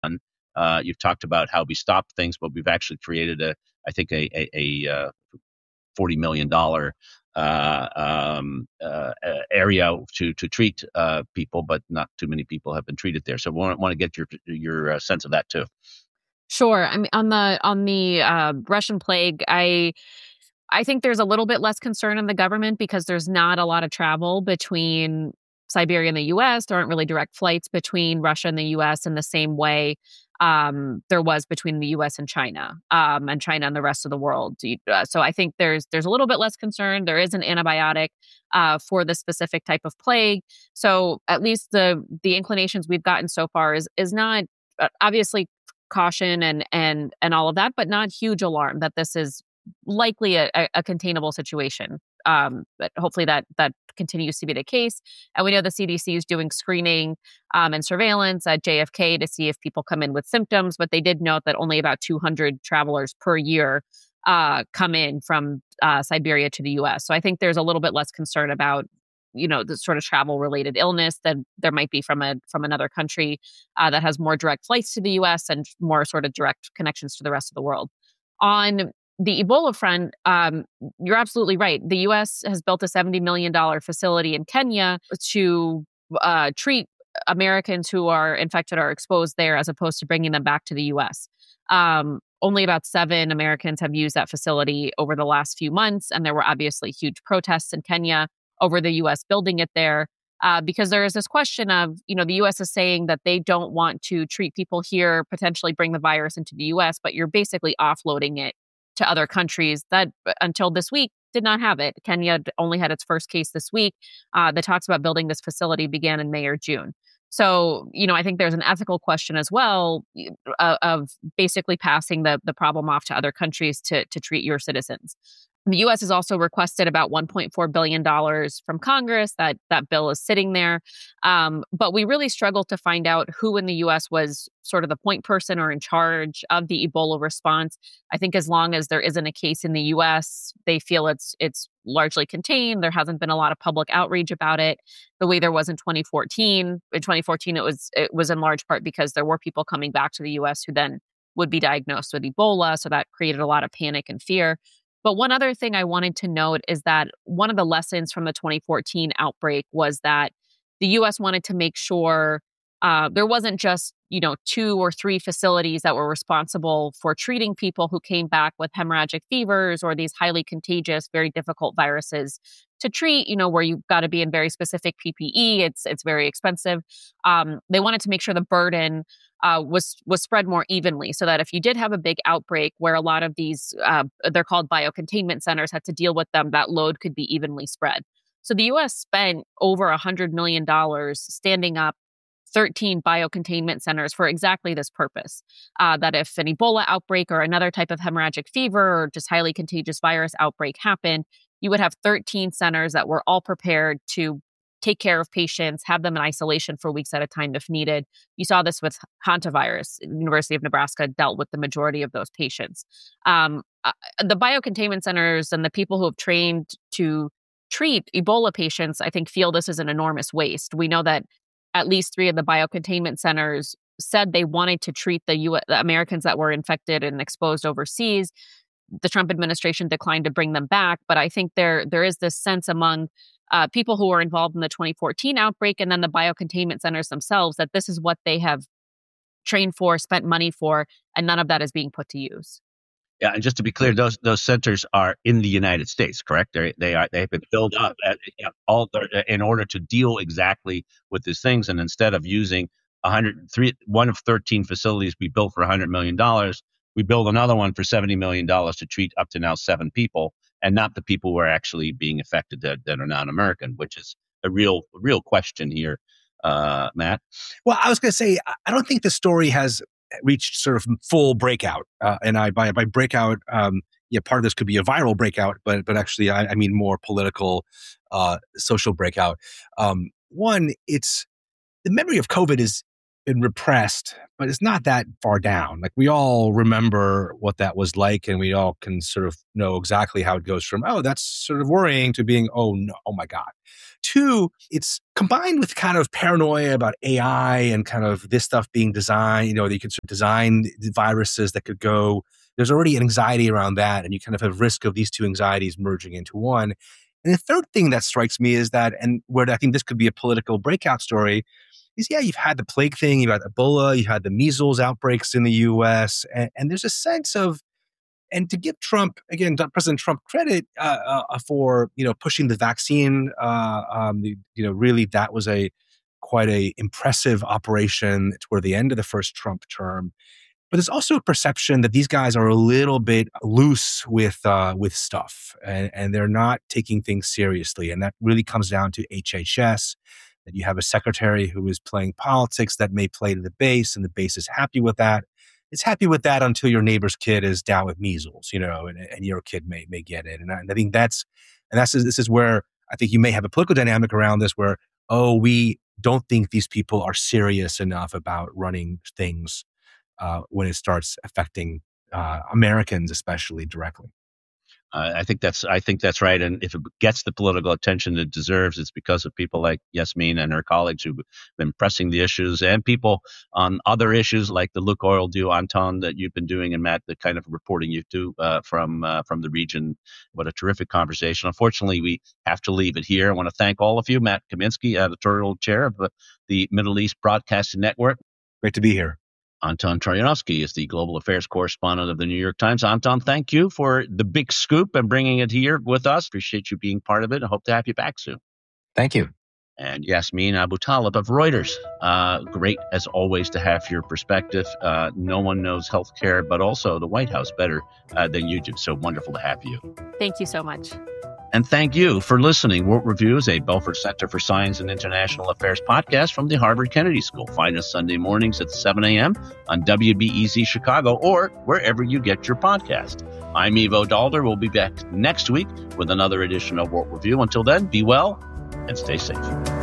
You've talked about how we stopped things, but we've actually created I think, a $40 million area to treat people, but not too many people have been treated there. So want to get your sense of that too. Sure. I mean, on the Russian plague, I think there's a little bit less concern in the government because there's not a lot of travel between Siberia and the U.S. There aren't really direct flights between Russia and the U.S. in the same way there was between the U.S. and China and the rest of the world. So I think there's a little bit less concern. There is an antibiotic for the specific type of plague. So at least the inclinations we've gotten so far is not obviously caution and all of that, but not huge alarm that this is likely a containable situation. But hopefully that continues to be the case. And we know the CDC is doing screening and surveillance at JFK to see if people come in with symptoms, but they did note that only about 200 travelers per year come in from Siberia to the U.S. So I think there's a little bit less concern about the sort of travel related illness that there might be from another country that has more direct flights to the US and more sort of direct connections to the rest of the world. On the Ebola front, you're absolutely right. The US has built a $70 million facility in Kenya to treat Americans who are infected or exposed there as opposed to bringing them back to the US. Only about 7 Americans have used that facility over the last few months, and there were obviously huge protests in Kenya over the U.S. building it there, because there is this question of, the U.S. is saying that they don't want to treat people here, potentially bring the virus into the U.S., but you're basically offloading it to other countries that until this week did not have it. Kenya only had its first case this week. The talks about building this facility began in May or June. So, I think there's an ethical question as well of basically passing the problem off to other countries to treat your citizens. The U.S. has also requested about $1.4 billion from Congress. That bill is sitting there. But we really struggle to find out who in the U.S. was sort of the point person or in charge of the Ebola response. I think as long as there isn't a case in the U.S., they feel it's largely contained. There hasn't been a lot of public outreach about it the way there was in 2014. In 2014, it was in large part because there were people coming back to the U.S. who then would be diagnosed with Ebola. So that created a lot of panic and fear. But one other thing I wanted to note is that one of the lessons from the 2014 outbreak was that the U.S. wanted to make sure there wasn't just, 2 or 3 facilities that were responsible for treating people who came back with hemorrhagic fevers or these highly contagious, very difficult viruses to treat, where you've got to be in very specific PPE. It's very expensive. They wanted to make sure the burden was spread more evenly so that if you did have a big outbreak where a lot of these, they're called biocontainment centers, had to deal with them, that load could be evenly spread. So the U.S. spent over $100 million standing up 13 biocontainment centers for exactly this purpose. That if an Ebola outbreak or another type of hemorrhagic fever or just highly contagious virus outbreak happened, you would have 13 centers that were all prepared to take care of patients, have them in isolation for weeks at a time if needed. You saw this with hantavirus. University of Nebraska dealt with the majority of those patients. The biocontainment centers and the people who have trained to treat Ebola patients, I think, feel this is an enormous waste. We know that at least 3 of the biocontainment centers said they wanted to treat the Americans that were infected and exposed overseas. The Trump administration declined to bring them back. But I think there is this sense among people who were involved in the 2014 outbreak and then the biocontainment centers themselves that this is what they have trained for, spent money for, and none of that is being put to use. Yeah, and just to be clear, those centers are in the United States, correct? They have been built up in order to deal exactly with these things. And instead of using one of 13 facilities we built for $100 million, we build another one for $70 million to treat up to now 7 people, and not the people who are actually being affected that are non-American, which is a real question here, Matt. Well, I was going to say, I don't think the story has reached sort of full breakout. And by breakout, part of this could be a viral breakout, but actually I mean more political, social breakout. One, it's the memory of COVID is been repressed, but it's not that far down. Like we all remember what that was like, and we all can sort of know exactly how it goes from, oh, that's sort of worrying to being, oh no, oh my God. Two, it's combined with kind of paranoia about AI and kind of this stuff being designed, you could sort of design viruses that could go. There's already an anxiety around that, and you kind of have risk of these two anxieties merging into one. And the third thing that strikes me is that, and where I think this could be a political breakout story, is you've had the plague thing, you've had Ebola, you had the measles outbreaks in the US, and there's a sense of, and to give Trump, again, President Trump credit for, pushing the vaccine, really that was quite a impressive operation toward the end of the first Trump term. But there's also a perception that these guys are a little bit loose with stuff, and they're not taking things seriously. And that really comes down to HHS, that you have a secretary who is playing politics that may play to the base, and the base is happy with that. It's happy with that until your neighbor's kid is down with measles, and your kid may get it. And I think this is where I think you may have a political dynamic around this where, we don't think these people are serious enough about running things when it starts affecting Americans, especially directly. I think that's right. And if it gets the political attention it deserves, it's because of people like Yasmeen and her colleagues who've been pressing the issues, and people on other issues like the Lukoil deal, Anton, that you've been doing, and Matt, the kind of reporting you do from the region. What a terrific conversation. Unfortunately, we have to leave it here. I want to thank all of you. Matt Kaminsky, editorial chair of the Middle East Broadcasting Network. Great to be here. Anton Troyanovsky is the global affairs correspondent of the New York Times. Anton, thank you for the big scoop and bringing it here with us. Appreciate you being part of it. I hope to have you back soon. Thank you. And Yasmeen Abutaleb of Reuters. Great, as always, to have your perspective. No one knows healthcare, but also the White House better than you do. So wonderful to have you. Thank you so much. And thank you for listening. World Review is a Belfer Center for Science and International Affairs podcast from the Harvard Kennedy School. Find us Sunday mornings at 7 a.m. on WBEZ Chicago or wherever you get your podcast. I'm Ivo Daalder. We'll be back next week with another edition of World Review. Until then, be well and stay safe.